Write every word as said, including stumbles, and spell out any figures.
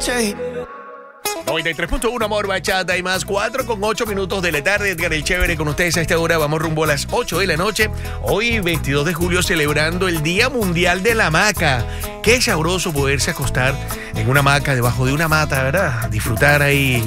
noventa y tres punto uno Amor Bachata y más, cuatro con ocho minutos de la tarde. Edgar el Chévere con ustedes a esta hora. Vamos rumbo a las ocho de la noche. Hoy, veintidós de julio, celebrando el Día Mundial de la Hamaca. Qué sabroso poderse acostar en una hamaca debajo de una mata, ¿verdad? Disfrutar ahí